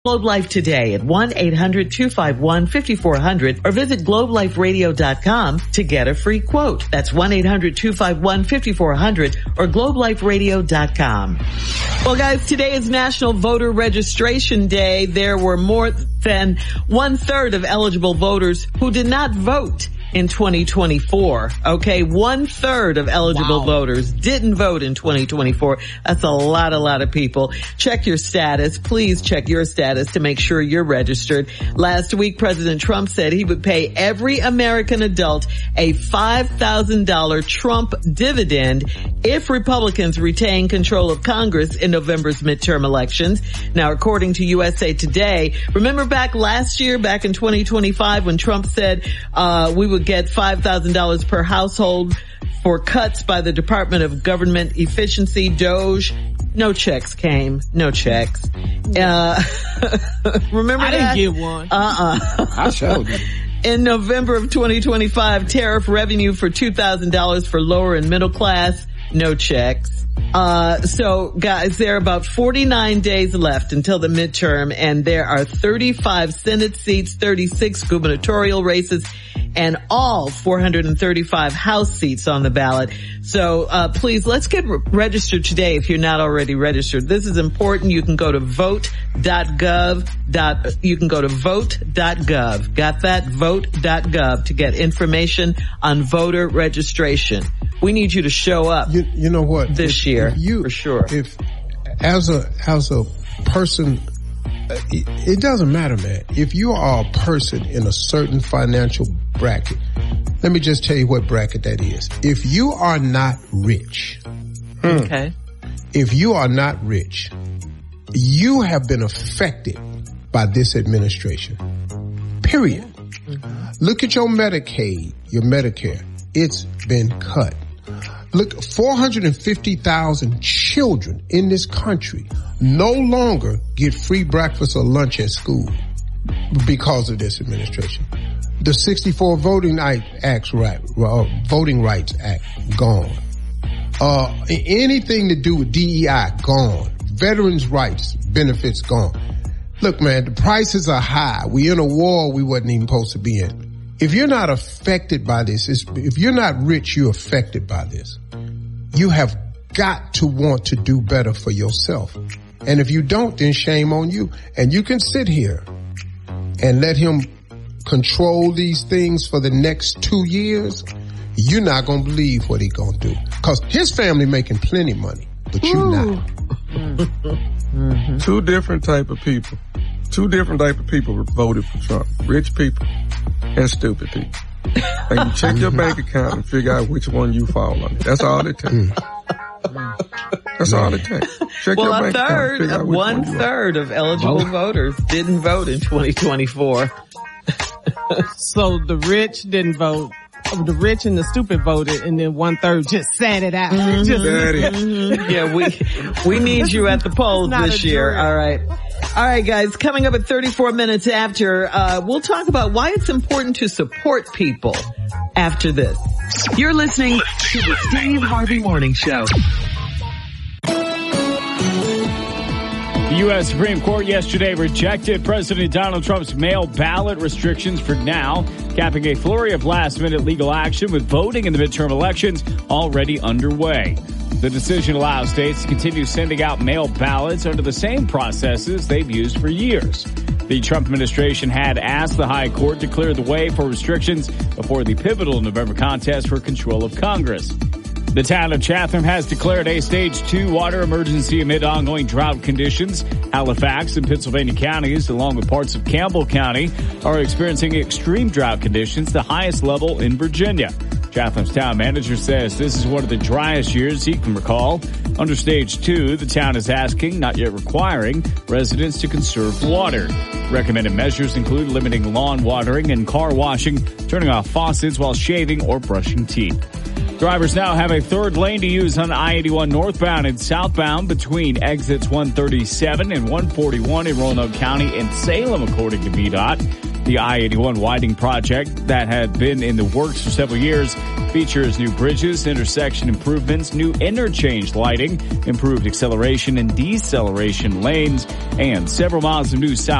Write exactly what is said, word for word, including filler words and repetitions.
Globe Life today at one eight hundred two five one five four zero zero or visit globe life radio dot com to get a free quote. That's one eight hundred two five one five four zero zero or globe life radio dot com. Well, guys, today is National Voter Registration Day. There were more than one third of eligible voters who did not vote in twenty twenty-four. Okay, one third of eligible wow. voters didn't vote in twenty twenty-four. That's a lot, a lot of people. Check your status. Please check your status to make sure you're registered. Last week, President Trump said he would pay every American adult a five thousand dollars Trump dividend if Republicans retain control of Congress in November's midterm elections. Now, according to U S A Today, remember back last year, back in twenty twenty-five, when Trump said uh we would get five thousand dollars per household for cuts by the Department of Government Efficiency, DOGE. No checks came. No checks. Uh, remember I that? didn't get one. Uh-uh. I showed you. In November of twenty twenty-five, tariff revenue for two thousand dollars for lower and middle class. No checks. Uh, so guys, there are about forty-nine days left until the midterm, and there are thirty-five Senate seats, thirty-six gubernatorial races, and all four hundred thirty-five House seats on the ballot. So, uh, please, let's get re- registered today if you're not already registered. This is important. You can go to vote dot gov. You can go to vote dot gov. Got that? vote dot gov to get information on voter registration. We need you to show up. You, you know what? This if, year, if you, for sure. If, as a, as a person, it, it doesn't matter, man. If you are a person in a certain financial bracket, let me just tell you what bracket that is. If you are not rich, okay. If you are not rich, you have been affected by this administration. Period. Mm-hmm. Look at your Medicaid, your Medicare. It's been cut. Look, four hundred fifty thousand children in this country no longer get free breakfast or lunch at school because of this administration. The sixty-four Voting Acts, right, uh, Voting Rights Act, gone. Uh, anything to do with D E I, gone. Veterans' rights benefits, gone. Look, man, the prices are high. We in a war we wasn't even supposed to be in. If you're not affected by this, if you're not rich, you're affected by this. You have got to want to do better for yourself. And if you don't, then shame on you. And you can sit here and let him control these things for the next two years. You're not going to believe what he's going to do. Because his family making plenty money, but you not. Mm-hmm. Two different type of people. Two different type of people voted for Trump. Rich people and stupid people. And you check your bank account and figure out which one you fall under. That's all it takes. That's all it takes. Check well, your a bank third, account. one, one third of eligible oh. voters didn't vote in twenty twenty-four. So the rich didn't vote. The rich and the stupid voted, and then one third just sat it out. Mm-hmm. Just, mm-hmm. Yeah, we we need you at the polls this year. All right. All right, guys, coming up at thirty-four minutes after, uh, we'll talk about why it's important to support people after this. You're listening to the Steve Harvey Morning Show. The U S Supreme Court yesterday rejected President Donald Trump's mail ballot restrictions for now, capping a flurry of last-minute legal action with voting in the midterm elections already underway. The decision allows states to continue sending out mail ballots under the same processes they've used for years. The Trump administration had asked the High Court to clear the way for restrictions before the pivotal November contest for control of Congress. The town of Chatham has declared a stage two water emergency amid ongoing drought conditions. Halifax and Pennsylvania counties, along with parts of Campbell County, are experiencing extreme drought conditions, the highest level in Virginia. Chatham's town manager says this is one of the driest years he can recall. Under stage two, the town is asking, not yet requiring, residents to conserve water. Recommended measures include limiting lawn watering and car washing, turning off faucets while shaving or brushing teeth. Drivers now have a third lane to use on I eighty-one northbound and southbound between exits one thirty-seven and one forty-one in Roanoke County and Salem, according to V DOT. The I eighty-one widening project that had been in the works for several years features new bridges, intersection improvements, new interchange lighting, improved acceleration and deceleration lanes, and several miles of new south